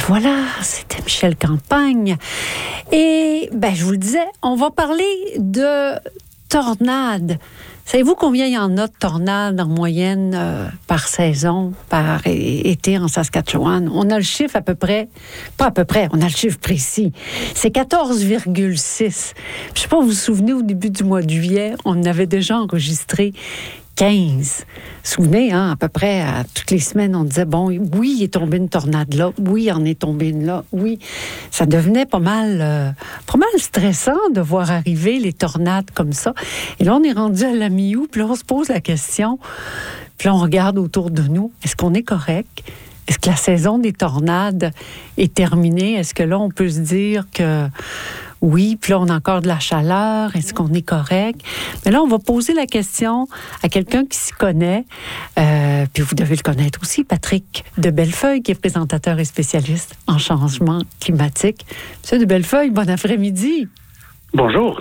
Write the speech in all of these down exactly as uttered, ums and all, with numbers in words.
voilà, c'était Michel Campagne. Et ben, je vous le disais, on va parler de tornades. Savez-vous combien il y en a de tornades en moyenne euh, par saison, par été en Saskatchewan? On a le chiffre à peu près, pas à peu près, on a le chiffre précis. C'est quatorze virgule six. Je ne sais pas, vous vous souvenez, au début du mois de juillet, on avait déjà enregistré quinze. Vous vous souvenez, hein, à peu près, à toutes les semaines, on disait, bon, oui, il est tombé une tornade là, oui, il en est tombé une là, oui. Ça devenait pas mal, euh, pas mal stressant de voir arriver les tornades comme ça. Et là, on est rendu à la mi-août, puis là, on se pose la question, puis là, on regarde autour de nous, est-ce qu'on est correct? Est-ce que la saison des tornades est terminée? Est-ce que là, on peut se dire que oui, puis là, on a encore de la chaleur. Est-ce qu'on est correct? Mais là, on va poser la question à quelqu'un qui s'y connaît. Euh, puis vous devez le connaître aussi, Patrick de Bellefeuille, qui est présentateur et spécialiste en changement climatique. Monsieur de Bellefeuille, bon après-midi. Bonjour.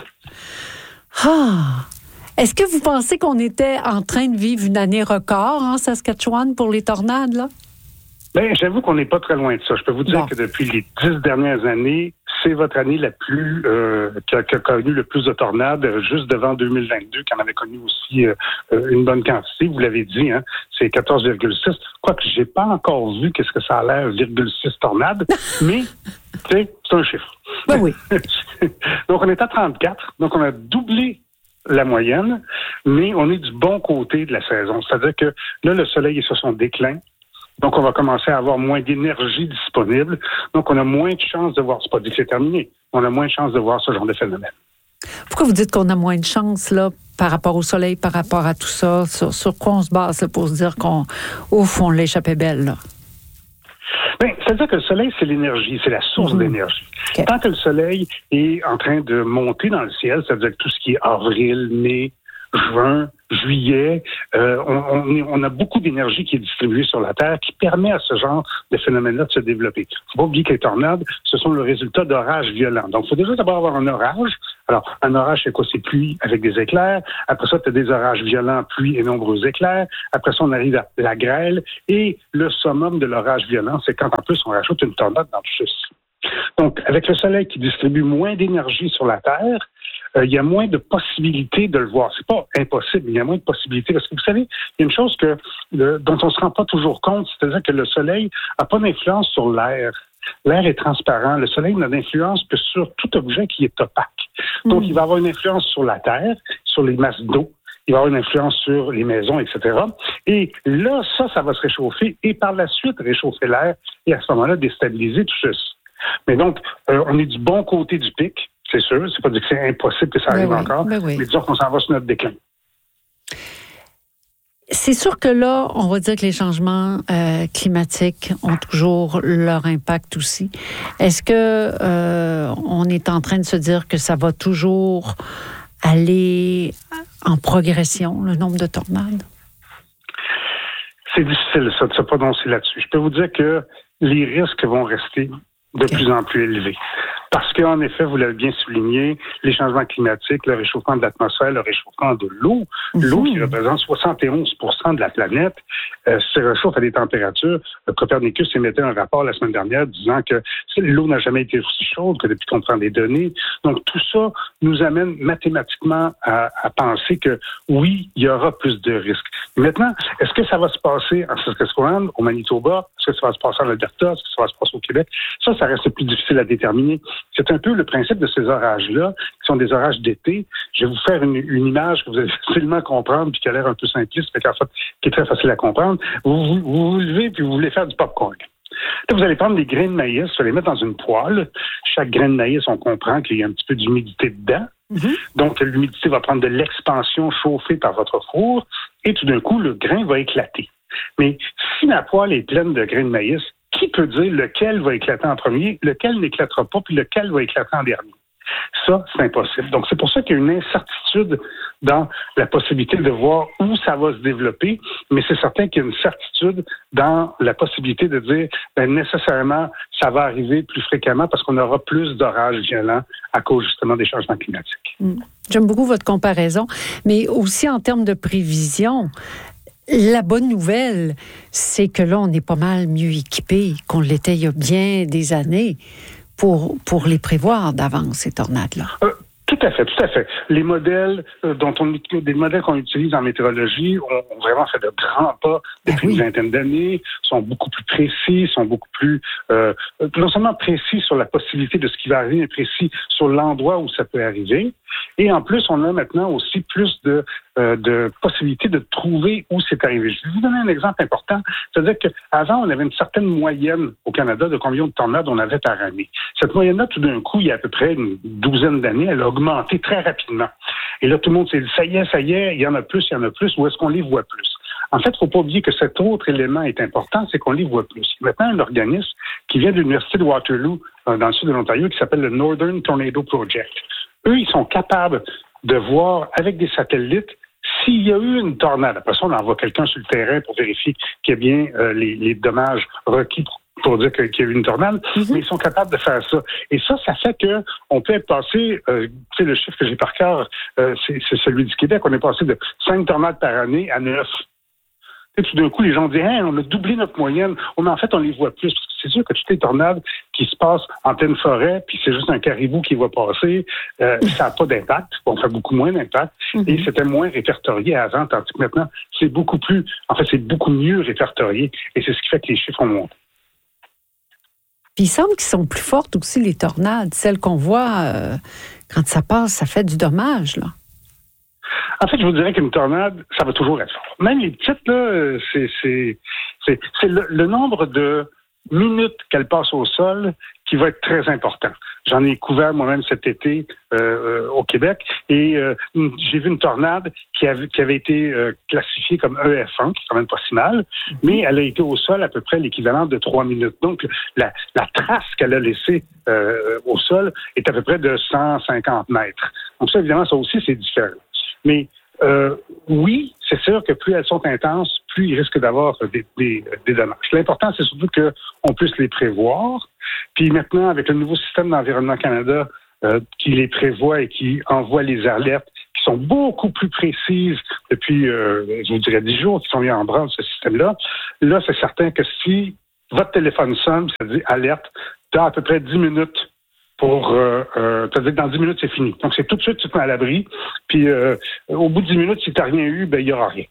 Ah! Est-ce que vous pensez qu'on était en train de vivre une année record en Saskatchewan pour les tornades, là? Bien, j'avoue qu'on n'est pas très loin de ça. Je peux vous dire bon. que depuis les dix dernières années, c'est votre année la plus euh, qui, a, qui a connu le plus de tornades, juste devant deux mille vingt-deux, qui en avait connu aussi euh, une bonne quantité. Vous l'avez dit, hein, c'est quatorze virgule six. Quoique j'ai pas encore vu qu'est-ce que ça a l'air, virgule six tornades, mais tu sais, c'est un chiffre. Ben oui. Donc on est à trente-quatre, donc on a doublé la moyenne, mais on est du bon côté de la saison. C'est-à-dire que là, le soleil est sur son déclin. Donc, on va commencer à avoir moins d'énergie disponible. Donc, on a moins de chances de voir, c'est pas dit que c'est terminé, on a moins de chances de voir ce genre de phénomène. Pourquoi vous dites qu'on a moins de chances, là, par rapport au soleil, par rapport à tout ça? Sur, sur quoi on se base, là, pour se dire qu'on, au fond, l'échappait belle, là? Bien, c'est-à-dire que le soleil, c'est l'énergie, c'est la source mmh. d'énergie. Okay. Tant que le soleil est en train de monter dans le ciel, c'est-à-dire que tout ce qui est avril, mai, juin, juillet, euh, on, on, on a beaucoup d'énergie qui est distribuée sur la Terre qui permet à ce genre de phénomène-là de se développer. Il ne faut pas oublier que les tornades, ce sont le résultat d'orages violents. Donc, il faut déjà d'abord avoir un orage. Alors, un orage, c'est quoi? C'est pluie avec des éclairs. Après ça, tu as des orages violents, pluie et nombreux éclairs. Après ça, on arrive à la grêle. Et le summum de l'orage violent, c'est quand en plus on rajoute une tornade dans tout ceci. Donc, avec le soleil qui distribue moins d'énergie sur la Terre, il euh, y a moins de possibilités de le voir. C'est pas impossible, mais il y a moins de possibilités. Parce que vous savez, il y a une chose que le, dont on se rend pas toujours compte, c'est-à-dire que le soleil a pas d'influence sur l'air. L'air est transparent. Le soleil n'a d'influence que sur tout objet qui est opaque. Donc, mmh. il va avoir une influence sur la Terre, sur les masses d'eau. Il va avoir une influence sur les maisons, et cetera. Et là, ça, ça va se réchauffer et par la suite réchauffer l'air et à ce moment-là déstabiliser tout ceci. Mais donc, euh, on est du bon côté du pic. C'est sûr, c'est pas dire que c'est impossible que ça arrive ben oui, encore, ben oui. mais disons qu'on s'en va sur notre déclin. C'est sûr que là, on va dire que les changements euh, climatiques ont toujours leur impact aussi. Est-ce que euh, on est en train de se dire que ça va toujours aller en progression, le nombre de tornades? C'est difficile, ça, de se prononcer là-dessus. Je peux vous dire que les risques vont rester de okay. plus en plus élevés. Parce qu'en effet, vous l'avez bien souligné, les changements climatiques, le réchauffement de l'atmosphère, le réchauffement de l'eau, mmh. l'eau qui représente soixante et onze pour cent de la planète, euh, se réchauffe à des températures. Le Copernicus émettait un rapport la semaine dernière disant que l'eau n'a jamais été aussi chaude que depuis qu'on prend des données. Donc tout ça nous amène mathématiquement à, à penser que oui, il y aura plus de risques. Mais maintenant, est-ce que ça va se passer en Saskatchewan, au Manitoba? Est-ce que ça va se passer en Alberta? Est-ce que ça va se passer au Québec? Ça, ça reste plus difficile à déterminer. C'est un peu le principe de ces orages-là, qui sont des orages d'été. Je vais vous faire une, une image que vous allez facilement comprendre, puis qui a l'air un peu simpliste, mais en fait, qui est très facile à comprendre. Vous vous, vous, vous levez, puis vous voulez faire du popcorn. Là, vous allez prendre des grains de maïs, vous allez les mettre dans une poêle. Chaque grain de maïs, on comprend qu'il y a un petit peu d'humidité dedans. Mm-hmm. Donc, l'humidité va prendre de l'expansion chauffée par votre four, et tout d'un coup, le grain va éclater. Mais si la poêle est pleine de grains de maïs, qui peut dire lequel va éclater en premier, lequel n'éclatera pas, puis lequel va éclater en dernier? Ça, c'est impossible. Donc, c'est pour ça qu'il y a une incertitude dans la possibilité de voir où ça va se développer, mais c'est certain qu'il y a une certitude dans la possibilité de dire, ben, nécessairement, ça va arriver plus fréquemment parce qu'on aura plus d'orages violents à cause, justement, des changements climatiques. Mmh. J'aime beaucoup votre comparaison, mais aussi en termes de prévision. La bonne nouvelle, c'est que là, on est pas mal mieux équipé qu'on l'était il y a bien des années pour, pour les prévoir d'avance, ces tornades-là. Euh, tout à fait, tout à fait. Les modèles euh, dont on des modèles qu'on utilise en météorologie ont, ont vraiment fait de grands pas depuis ben oui. une vingtaine d'années, sont beaucoup plus précis, sont beaucoup plus euh, non seulement précis sur la possibilité de ce qui va arriver, mais précis sur l'endroit où ça peut arriver. Et en plus, on a maintenant aussi plus de, euh, de possibilités de trouver où c'est arrivé. Je vais vous donner un exemple important. C'est-à-dire qu'avant, on avait une certaine moyenne au Canada de combien de tornades on avait par année. Cette moyenne-là, tout d'un coup, il y a à peu près une douzaine d'années, elle a augmenté très rapidement. Et là, tout le monde s'est dit, ça y est, ça y est, il y en a plus, il y en a plus, où est-ce qu'on les voit plus? En fait, il ne faut pas oublier que cet autre élément est important, c'est qu'on les voit plus. Il y a maintenant un organisme qui vient de l'Université de Waterloo, dans le sud de l'Ontario, qui s'appelle le Northern Tornado Project. Eux, ils sont capables de voir avec des satellites s'il y a eu une tornade. Après ça, on envoie quelqu'un sur le terrain pour vérifier qu'il y a bien euh, les, les dommages requis pour, pour dire qu'il y a eu une tornade, mm-hmm. mais ils sont capables de faire ça. Et ça, ça fait que on peut être passé, euh, tu sais, le chiffre que j'ai par cœur, euh, c'est, c'est celui du Québec, on est passé de cinq tornades par année à neuf. Et tout d'un coup, les gens disent hey, on a doublé notre moyenne. Oh, mais en fait, on les voit plus. Parce que c'est sûr que toutes les tornades qui se passent en pleine forêt, puis c'est juste un caribou qui va passer, euh, ça n'a pas d'impact. On fait beaucoup moins d'impact. Mm-hmm. Et c'était moins répertorié avant, tandis que maintenant, c'est beaucoup plus, en fait, c'est beaucoup mieux répertorié. Et c'est ce qui fait que les chiffres ont monté. Puis il semble qu'ils sont plus fortes aussi, les tornades. Celles qu'on voit, euh, quand ça passe, ça fait du dommage, là. En fait, je vous dirais qu'une tornade, ça va toujours être fort. Même les petites, là, c'est, c'est, c'est, c'est le, le nombre de minutes qu'elles passent au sol qui va être très important. J'en ai couvert moi-même cet été euh, au Québec et euh, j'ai vu une tornade qui avait, qui avait été euh, classifiée comme E F un, qui est quand même pas si mal, mais elle a été au sol à peu près l'équivalent de trois minutes. Donc, la, la trace qu'elle a laissée euh, au sol est à peu près de cent cinquante mètres. Donc ça, évidemment, ça aussi, c'est différent. Mais euh, oui, c'est sûr que plus elles sont intenses, plus il risque d'avoir des, des, des dommages. L'important, c'est surtout qu'on puisse les prévoir. Puis maintenant, avec le nouveau système d'Environnement Canada euh, qui les prévoit et qui envoie les alertes qui sont beaucoup plus précises depuis, euh, je vous dirais, dix jours, qui sont mis en branle, ce système-là, là, c'est certain que si votre téléphone sonne, ça dit alerte, dans à peu près dix minutes, pour euh, euh, te dire que dans dix minutes, c'est fini. Donc, c'est tout de suite, tu te mets à l'abri. Puis, euh, au bout de dix minutes, si tu n'as rien eu, ben il n'y aura rien.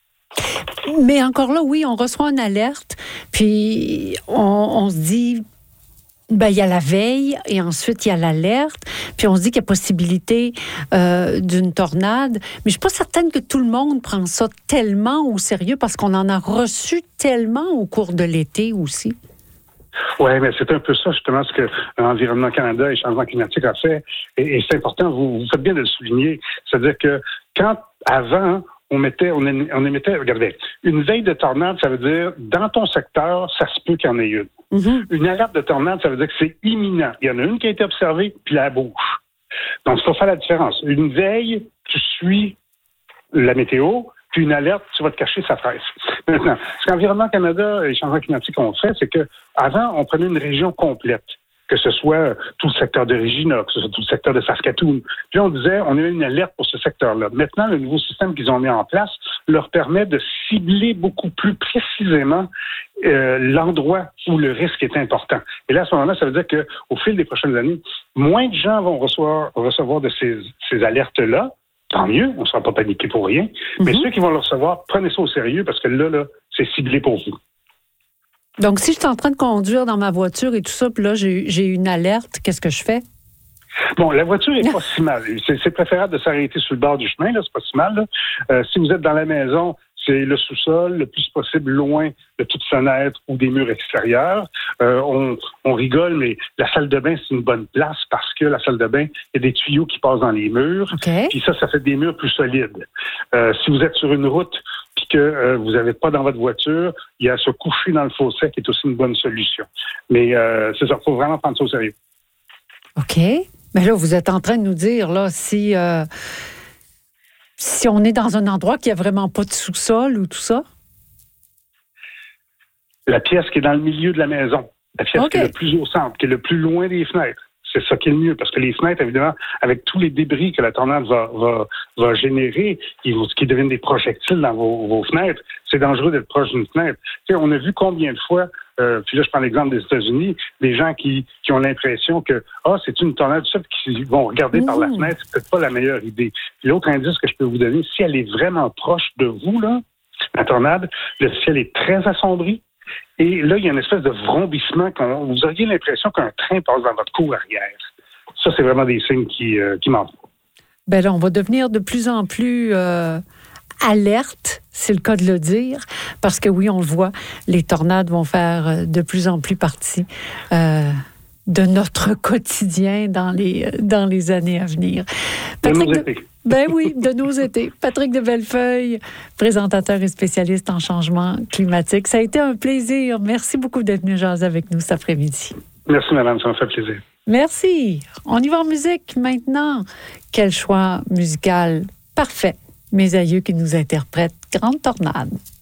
Mais encore là, oui, on reçoit une alerte, puis on, on se dit, ben il y a la veille, et ensuite, il y a l'alerte, puis on se dit qu'il y a possibilité euh, d'une tornade. Mais je ne suis pas certaine que tout le monde prend ça tellement au sérieux, parce qu'on en a reçu tellement au cours de l'été aussi. Oui, mais c'est un peu ça, justement, ce que l'Environnement Canada et Changement climatique a fait. Et, et c'est important, vous, vous faites bien de le souligner. C'est-à-dire que quand, avant, on mettait, on, on émettait, regardez, une veille de tornade, ça veut dire, dans ton secteur, ça se peut qu'il y en ait une. Mm-hmm. Une alerte de tornade, ça veut dire que c'est imminent. Il y en a une qui a été observée, puis la bouge. Donc, il faut faire la différence. Une veille, tu suis la météo, puis une alerte, tu vas te cacher sa fraise. Maintenant, ce qu'Environnement Canada et Changement climatique ont fait, c'est que avant, on prenait une région complète, que ce soit tout le secteur de Regina, que ce soit tout le secteur de Saskatoon. Puis on disait, on a une alerte pour ce secteur-là. Maintenant, le nouveau système qu'ils ont mis en place leur permet de cibler beaucoup plus précisément euh, l'endroit où le risque est important. Et là, à ce moment-là, ça veut dire qu'au fil des prochaines années, moins de gens vont recevoir, recevoir de ces, ces alertes-là. Tant mieux, on ne sera pas paniqué pour rien. Mm-hmm. Mais ceux qui vont le recevoir, prenez ça au sérieux parce que là, là, c'est ciblé pour vous. Donc, si je suis en train de conduire dans ma voiture et tout ça, puis là, j'ai, j'ai une alerte, qu'est-ce que je fais? Bon, la voiture est pas si mal. C'est, c'est préférable de s'arrêter sur le bord du chemin, là, c'est pas si mal. Là. Euh, si vous êtes dans la maison, c'est le sous-sol, le plus possible loin de toute fenêtre ou des murs extérieurs. Euh, on, on rigole, mais la salle de bain, c'est une bonne place parce que la salle de bain, il y a des tuyaux qui passent dans les murs. Okay. Puis ça, ça fait des murs plus solides. Euh, si vous êtes sur une route puis que euh, vous n'avez pas dans votre voiture, il y a se coucher dans le fossé qui est aussi une bonne solution. Mais euh, c'est ça, il faut vraiment prendre ça au sérieux. OK. Mais là, vous êtes en train de nous dire, là, si... Euh... Si on est dans un endroit qui n'a vraiment pas de sous-sol ou tout ça? La pièce qui est dans le milieu de la maison. La pièce okay. qui est le plus au centre, qui est le plus loin des fenêtres. C'est ça qui est le mieux, parce que les fenêtres, évidemment, avec tous les débris que la tornade va, va, va générer, qui, qui deviennent des projectiles dans vos, vos fenêtres, c'est dangereux d'être proche d'une fenêtre. Tu sais, on a vu combien de fois, euh, puis là, je prends l'exemple des États-Unis, des gens qui, qui ont l'impression que, ah, c'est une tornade, tout ça, puis qui vont regarder mmh. par la fenêtre, c'est peut-être pas la meilleure idée. Puis l'autre indice que je peux vous donner, si elle est vraiment proche de vous, là, la tornade, le ciel est très assombri. Et là, il y a une espèce de vrombissement. Qu'on, vous auriez l'impression qu'un train passe dans votre cour arrière. Ça, c'est vraiment des signes qui, euh, qui mentent. Ben là, on va devenir de plus en plus euh, alerte, c'est le cas de le dire, parce que oui, on le voit, les tornades vont faire de plus en plus partie euh, de notre quotidien dans les, dans les années à venir. Patrick de nos étés. Ben oui, de nos étés. Patrick de Bellefeuille, présentateur et spécialiste en changement climatique. Ça a été un plaisir. Merci beaucoup d'être venu jaser avec nous cet après-midi. Merci, madame. Ça me fait plaisir. Merci. On y va en musique maintenant. Quel choix musical parfait. Mes aïeux qui nous interprètent Grande Tornade.